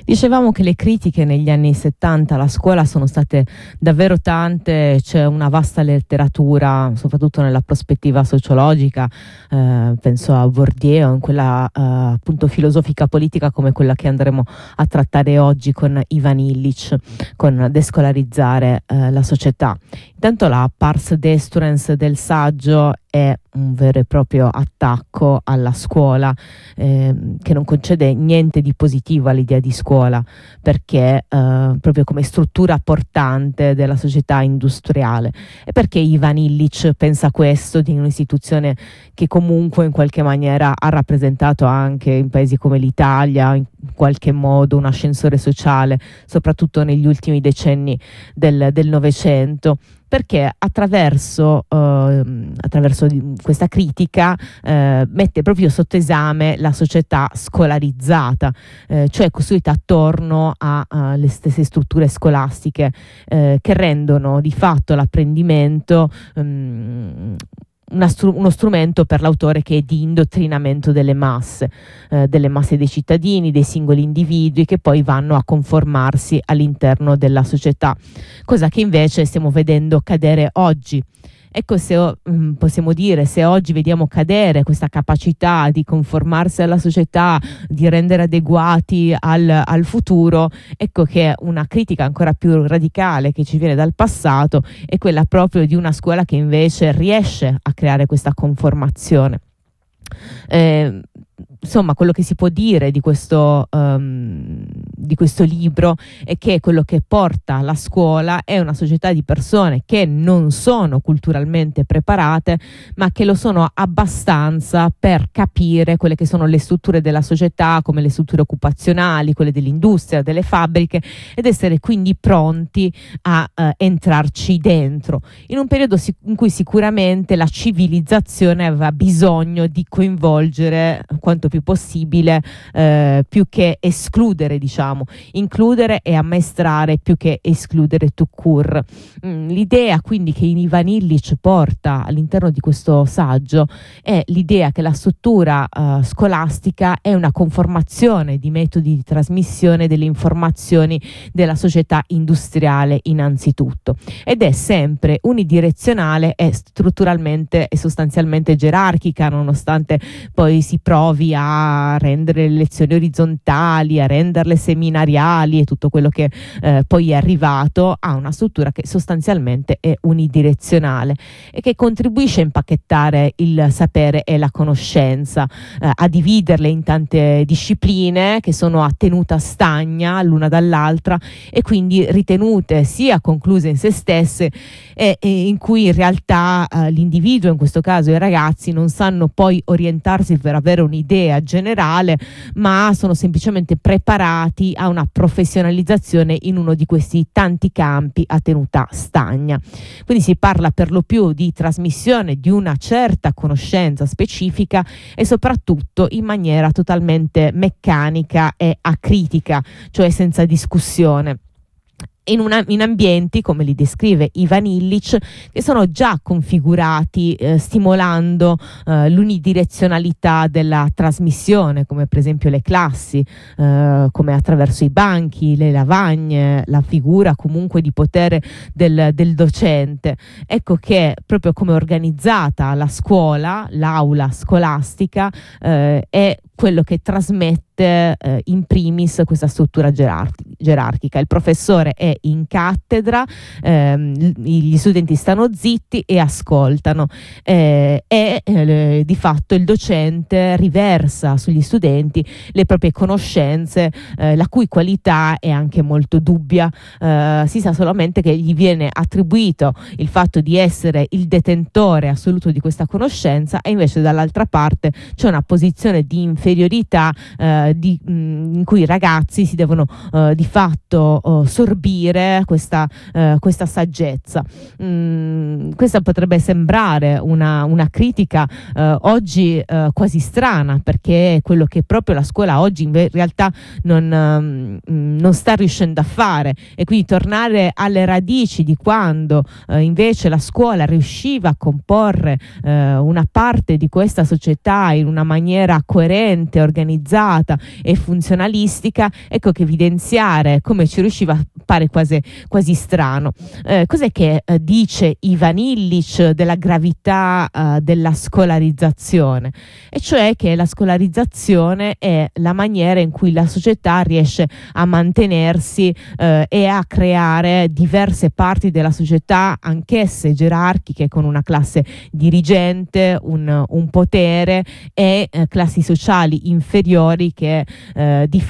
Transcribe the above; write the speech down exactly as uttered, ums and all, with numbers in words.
Dicevamo che le critiche negli anni settanta alla scuola sono state davvero tante, c'è una vasta letteratura, soprattutto nella prospettiva sociologica, eh, penso a Bourdieu, in quella eh, appunto filosofica politica come quella che andremo a trattare oggi con Ivan Illich, con Descolarizzare eh, la società. Intanto la pars destruens del saggio è un vero e proprio attacco alla scuola, eh, che non concede niente di positivo all'idea di scuola, perché eh, proprio come struttura portante della società industriale. E perché Ivan Illich pensa questo di un'istituzione che comunque in qualche maniera ha rappresentato anche in paesi come l'Italia in qualche modo un ascensore sociale, soprattutto negli ultimi decenni del, del Novecento? Perché attraverso, eh, attraverso questa critica eh, mette proprio sotto esame la società scolarizzata, eh, cioè costruita attorno alle stesse strutture scolastiche eh, che rendono di fatto l'apprendimento um, Una stru- uno strumento per l'autore che è di indottrinamento delle masse, eh, delle masse dei cittadini, dei singoli individui che poi vanno a conformarsi all'interno della società, cosa che invece stiamo vedendo cadere oggi. Ecco, se um, possiamo dire, se oggi vediamo cadere questa capacità di conformarsi alla società, di rendere adeguati al, al futuro, ecco che una critica ancora più radicale che ci viene dal passato è quella proprio di una scuola che invece riesce a creare questa conformazione. Eh, insomma, quello che si può dire di questo, um, di questo libro è che quello che porta la scuola è una società di persone che non sono culturalmente preparate, ma che lo sono abbastanza per capire quelle che sono le strutture della società, come le strutture occupazionali, quelle dell'industria, delle fabbriche, ed essere quindi pronti a uh, entrarci dentro, in un periodo sic- in cui sicuramente la civilizzazione aveva bisogno di coinvolgere quanto più possibile, eh, più che escludere, diciamo, includere e ammaestrare più che escludere tout court. Mm, l'idea quindi che Ivan Illich porta all'interno di questo saggio è l'idea che la struttura uh, scolastica è una conformazione di metodi di trasmissione delle informazioni della società industriale innanzitutto, ed è sempre unidirezionale e strutturalmente e sostanzialmente gerarchica, nonostante poi si provi a rendere le lezioni orizzontali, a renderle seminariali e tutto quello che eh, poi è arrivato a una struttura che sostanzialmente è unidirezionale e che contribuisce a impacchettare il sapere e la conoscenza, eh, a dividerle in tante discipline che sono a tenuta stagna l'una dall'altra e quindi ritenute sia concluse in se stesse e, e in cui in realtà eh, l'individuo, in questo caso i ragazzi, non sanno poi orientarsi per avere un'idea generale, ma sono semplicemente preparati a una professionalizzazione in uno di questi tanti campi a tenuta stagna. Quindi si parla per lo più di trasmissione di una certa conoscenza specifica e soprattutto in maniera totalmente meccanica e acritica, cioè senza discussione. In, una, in ambienti, come li descrive Ivan Illich, che sono già configurati eh, stimolando eh, l'unidirezionalità della trasmissione, come per esempio le classi, eh, come attraverso i banchi, le lavagne, la figura comunque di potere del, del docente. Ecco che proprio come è organizzata la scuola, l'aula scolastica, eh, è quello che trasmette eh, in primis questa struttura gerarchi- gerarchica. Il professore è in cattedra, ehm, gli studenti stanno zitti e ascoltano eh, e eh, di fatto il docente riversa sugli studenti le proprie conoscenze, eh, la cui qualità è anche molto dubbia. Eh, si sa solamente che gli viene attribuito il fatto di essere il detentore assoluto di questa conoscenza e invece dall'altra parte c'è una posizione di inferiorità eh, di, mh, in cui i ragazzi si devono eh, di fatto oh, sorbire questa, eh, questa saggezza. Mm, questa potrebbe sembrare una, una critica eh, oggi eh, quasi strana, perché è quello che proprio la scuola oggi in realtà non, um, non sta riuscendo a fare, e quindi tornare alle radici di quando eh, invece la scuola riusciva a comporre eh, una parte di questa società in una maniera coerente estremamente organizzata e funzionalistica, ecco che evidenziare come ci riusciva pare quasi, quasi strano. Eh, cos'è che eh, dice Ivan Illich della gravità eh, della scolarizzazione? E cioè che la scolarizzazione è la maniera in cui la società riesce a mantenersi eh, e a creare diverse parti della società, anch'esse gerarchiche, con una classe dirigente, un, un potere e eh, classi sociali inferiori che eh,